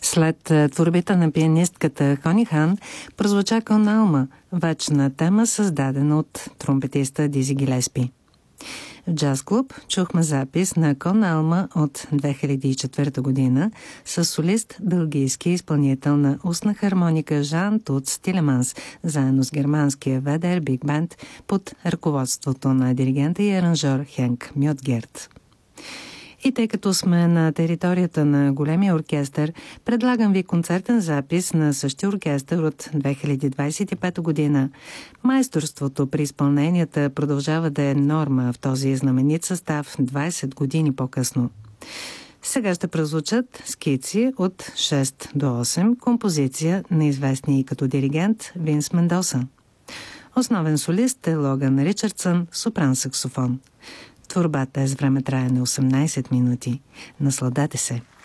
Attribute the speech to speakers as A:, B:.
A: След творбите на пианистката Кони Хан прозвуча Кон Алма, вечна тема, създадена от тромпетиста Дизи Гилеспи. В Джаз Клуб чухме запис на Кон Алма от 2004 година с солист белгийски изпълнител на устна хармоника Жан Туц Тилеманс, заедно с германския ВДР Биг Бенд под ръководството на диригента и аранжор Хенк Мьотгерт. И тъй като сме на територията на големия оркестър, предлагам ви концертен запис на същия оркестър от 2025 година. Майсторството при изпълненията продължава да е норма в този знаменит състав 20 години по-късно. Сега ще прозвучат скици от 6 до 8, композиция на известния и като диригент Винс Мендоса. Основен солист е Логан Ричардсън, сопран-саксофон. Творбата е с времетраене 18 минути. Насладете се!